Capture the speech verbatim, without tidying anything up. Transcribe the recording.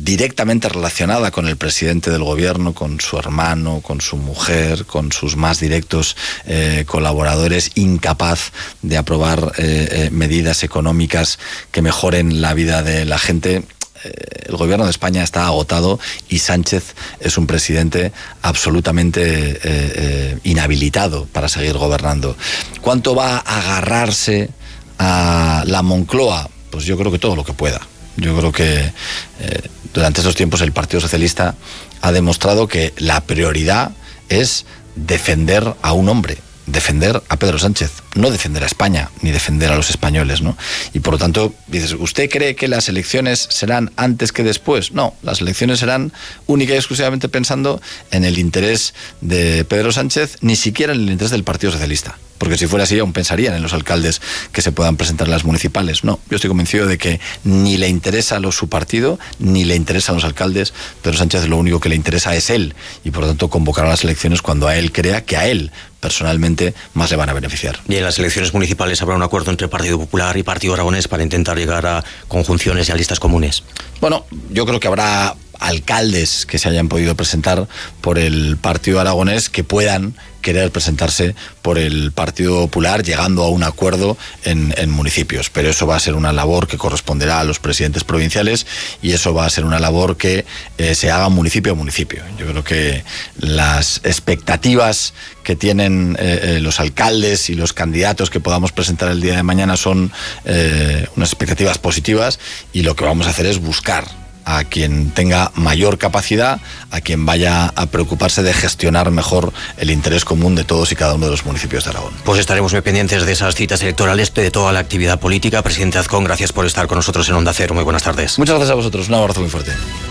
directamente relacionada con el presidente del gobierno, con su hermano, con su mujer, con sus más directos eh, colaboradores, incapaz de aprobar eh, eh, medidas económicas que mejoren la vida de la gente. El gobierno de España está agotado y Sánchez es un presidente absolutamente eh, eh, inhabilitado para seguir gobernando. ¿Cuánto va a agarrarse a la Moncloa? Pues yo creo que todo lo que pueda. Yo creo que eh, durante estos tiempos el Partido Socialista ha demostrado que la prioridad es defender a un hombre, defender a Pedro Sánchez, no defender a España, ni defender a los españoles, ¿no? Y por lo tanto, dices, ¿usted cree que las elecciones serán antes que después? No, las elecciones serán única y exclusivamente pensando en el interés de Pedro Sánchez, ni siquiera en el interés del Partido Socialista. Porque si fuera así, aún pensarían en los alcaldes que se puedan presentar en las municipales. No, yo estoy convencido de que ni le interesa a los, su partido, ni le interesan los alcaldes. Pedro Sánchez lo único que le interesa es él, y por lo tanto convocará las elecciones cuando a él crea que a él personalmente más le van a beneficiar. Y en las elecciones municipales habrá un acuerdo entre Partido Popular y Partido Aragonés para intentar llegar a conjunciones y a listas comunes. Bueno, yo creo que habrá alcaldes que se hayan podido presentar por el Partido Aragonés que puedan querer presentarse por el Partido Popular, llegando a un acuerdo en, en municipios. Pero eso va a ser una labor que corresponderá a los presidentes provinciales, y eso va a ser una labor que eh, se haga municipio a municipio. Yo creo que las expectativas que tienen eh, eh, los alcaldes y los candidatos que podamos presentar el día de mañana son eh, unas expectativas positivas, y lo que vamos a hacer es buscar a quien tenga mayor capacidad, a quien vaya a preocuparse de gestionar mejor el interés común de todos y cada uno de los municipios de Aragón. Pues estaremos muy pendientes de esas citas electorales, de toda la actividad política. Presidente Azcón, gracias por estar con nosotros en Onda Cero. Muy buenas tardes. Muchas gracias a vosotros. Un abrazo muy fuerte.